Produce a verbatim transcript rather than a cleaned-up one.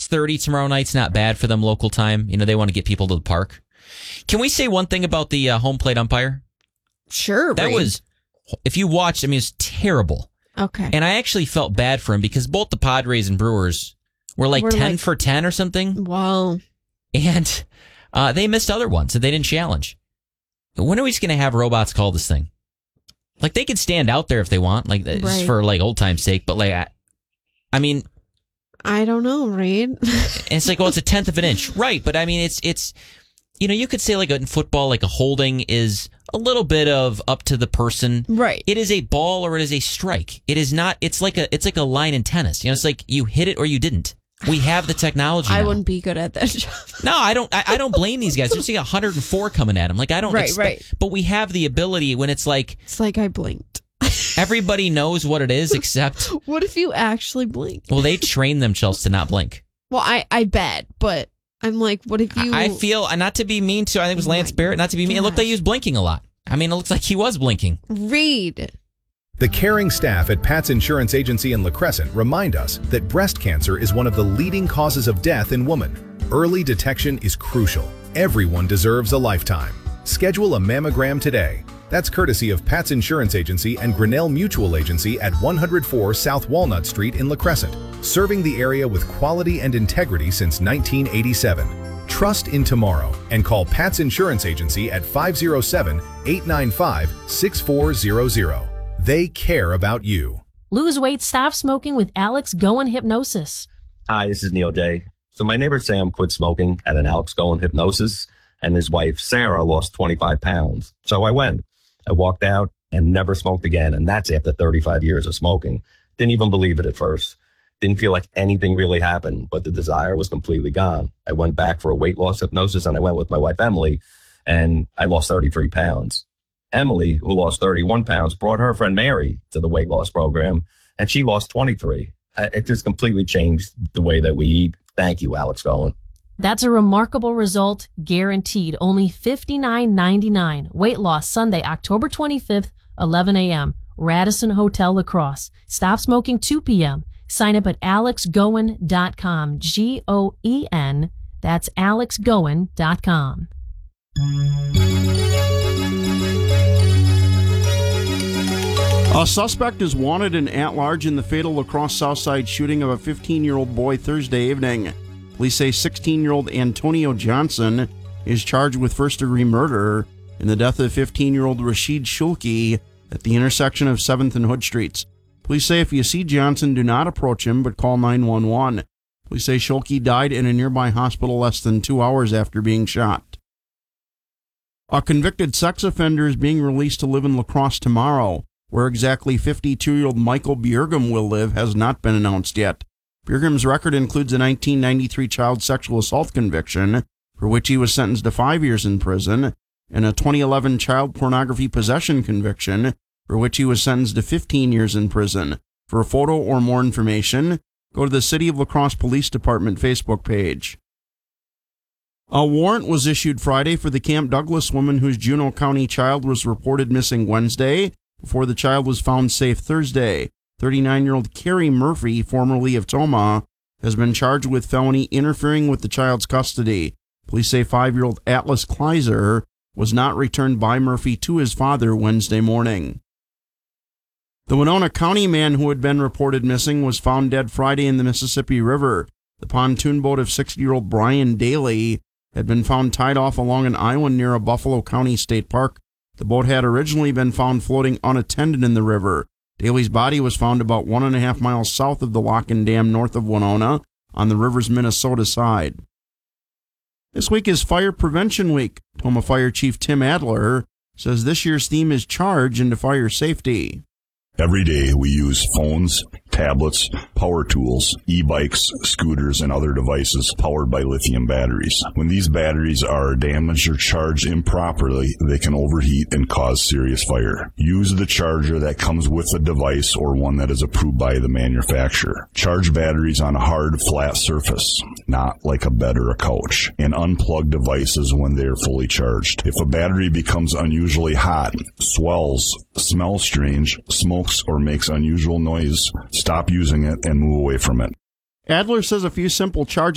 thirty tomorrow night's not bad for them local time. You know, they want to get people to the park. Can we say one thing about the uh, home plate umpire? Sure. That Reed. was, if you watched, I mean, it's terrible. Okay. And I actually felt bad for him because both the Padres and Brewers were like We're ten like- for ten or something. Wow. And uh, they missed other ones that they didn't challenge. When are we just going to have robots call this thing? Like, they could stand out there if they want, like, just Right. for, like, old time's sake. But, like, I, I mean... I don't know, Reed. It's like, well, it's a tenth of an inch. Right, but, I mean, it's, it's... You know, you could say, like, in football, like, a holding is a little bit of up to the person. Right. It is a ball or it is a strike. It is not... It's like a, it's like a line in tennis. You know, it's like you hit it or you didn't. We have the technology I now. wouldn't be good at that job. No, I don't. I, I don't blame these guys. They're seeing one hundred four coming at them. Like I don't. Right, expect, right. But we have the ability when it's like It's like I blinked. everybody knows what it is, except What if you actually blink? well, they train themselves to not blink. Well, I, I bet, but I'm like, what if you... I I feel not to be mean to. I think it was Oh Lance my Barrett. Not to be mean. It looked like he was blinking a lot. I mean, it looks like he was blinking. Reed. The caring staff at Pat's Insurance Agency in La Crescent remind us that breast cancer is one of the leading causes of death in women. Early detection is crucial. Everyone deserves a lifetime. Schedule a mammogram today. That's courtesy of Pat's Insurance Agency and Grinnell Mutual Agency at one oh four South Walnut Street in La Crescent, serving the area with quality and integrity since nineteen eighty-seven. Trust in tomorrow and call Pat's Insurance Agency at five oh seven, eight nine five, six four zero zero. They care about you. Lose weight, stop smoking with Alex Goen Hypnosis. Hi, this is Neil Day. So my neighbor Sam quit smoking at an Alex Goen Hypnosis, and his wife Sarah lost twenty-five pounds. So I went. I walked out and never smoked again, and that's after thirty-five years of smoking. Didn't even believe it at first. Didn't feel like anything really happened, but the desire was completely gone. I went back for a weight loss hypnosis, and I went with my wife Emily, and I lost thirty-three pounds. Emily, who lost thirty-one pounds, brought her friend Mary to the weight loss program, and she lost twenty-three. It just completely changed the way that we eat. Thank you, Alex Goen. That's a remarkable result, guaranteed. Only fifty-nine ninety-nine. Weight loss Sunday, October twenty-fifth, eleven a.m. Radisson Hotel La Crosse. Stop smoking two p.m. Sign up at alex goen dot com. G O E N. That's alex goen dot com. A suspect is wanted and at large in the fatal La Crosse Southside shooting of a fifteen-year-old boy Thursday evening. Police say sixteen-year-old Antonio Johnson is charged with first-degree murder in the death of fifteen-year-old Rashid Shulki at the intersection of seventh and Hood Streets. Police say if you see Johnson, do not approach him, but call nine one one. Police say Shulki died in a nearby hospital less than two hours after being shot. A convicted sex offender is being released to live in La Crosse tomorrow. Where exactly fifty-two-year-old Michael Bjergum will live has not been announced yet. Bjergum's record includes a nineteen ninety-three child sexual assault conviction, for which he was sentenced to five years in prison, and a twenty eleven child pornography possession conviction, for which he was sentenced to fifteen years in prison. For a photo or more information, go to the City of La Crosse Police Department Facebook page. A warrant was issued Friday for the Camp Douglas woman whose Juneau County child was reported missing Wednesday, before the child was found safe Thursday. thirty-nine-year-old Carrie Murphy, formerly of Toma, has been charged with felony interfering with the child's custody. Police say five-year-old Atlas Kleiser was not returned by Murphy to his father Wednesday morning. The Winona County man who had been reported missing was found dead Friday in the Mississippi River. The pontoon boat of sixty-year-old Brian Daly had been found tied off along an island near a Buffalo County State Park. The boat had originally been found floating unattended in the river. Daly's body was found about one and a half miles south of the Locken Dam north of Winona on the river's Minnesota side. This week is Fire Prevention Week. Toma Fire Chief Tim Adler says this year's theme is Charge into Fire Safety. Every day we use phones, tablets, power tools, e-bikes, scooters, and other devices powered by lithium batteries. When these batteries are damaged or charged improperly, they can overheat and cause serious fire. Use the charger that comes with the device or one that is approved by the manufacturer. Charge batteries on a hard, flat surface, not like a bed or a couch, and unplug devices when they are fully charged. If a battery becomes unusually hot, swells, smells strange, smokes, or makes unusual noise, stop using it and move away from it. Adler says a few simple charging